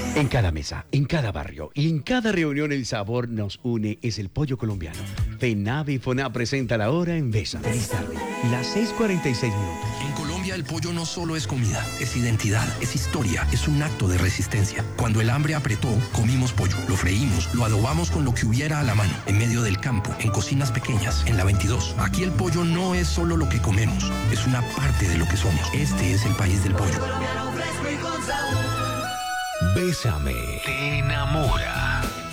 En cada mesa, en cada barrio y en cada reunión el sabor nos une, es el pollo colombiano. FENAVE y FONA presenta la hora en Besa. Feliz tarde, las 6:46 minutos. En Colombia el pollo no solo es comida, es identidad, es historia, es un acto de resistencia. Cuando el hambre apretó, comimos pollo, lo freímos, lo adobamos con lo que hubiera a la mano, en medio del campo, en cocinas pequeñas, en la 22. Aquí el pollo no es solo lo que comemos, es una parte de lo que somos. Este es el país del pollo. Bésame, te enamora.